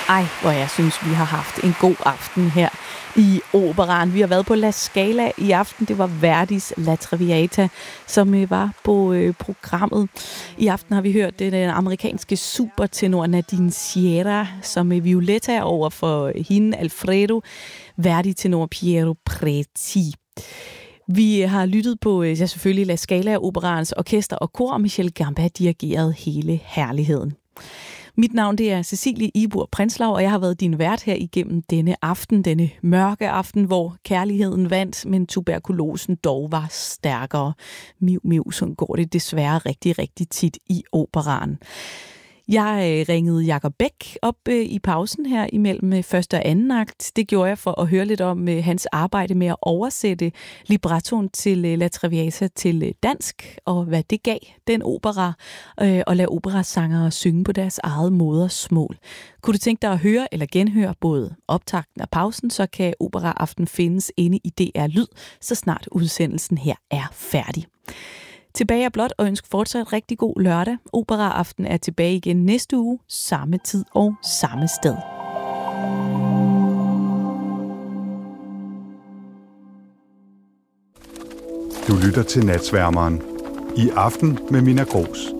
Ej, hvor jeg synes, vi har haft en god aften her i Operaen. Vi har været på La Scala i aften. Det var Verdis La Traviata, som var på programmet. I aften har vi hørt den amerikanske supertenor Nadine Sierra, som Violetta over for hende Alfredo, Verdi-tenor Piero Preti. Vi har lyttet på selvfølgelig La Scala Operaens orkester og kor, og Michel Gamba dirigerede hele herligheden. Mit navn det er Cecilie Ibur Prinslov, og jeg har været din vært her igennem denne aften, denne mørke aften, hvor kærligheden vandt, men tuberkulosen dog var stærkere. Miv, sådan går det desværre rigtig, rigtig tit i Operaen. Jeg ringede Jakob Bæk op i pausen her imellem første og anden akt. Det gjorde jeg for at høre lidt om hans arbejde med at oversætte librettoen til La Traviata til dansk, og hvad det gav den opera, og lade operasangere synge på deres eget modersmål. Kunne du tænke dig at høre eller genhøre både optakten og pausen, så kan Operaaften findes inde i DR Lyd, så snart udsendelsen her er færdig. Tilbage er blot og ønske fortsat rigtig god lørdag. Operaaften er tilbage igen næste uge, samme tid og samme sted. Du lytter til Natsværmeren. I aften med Minna Grooss.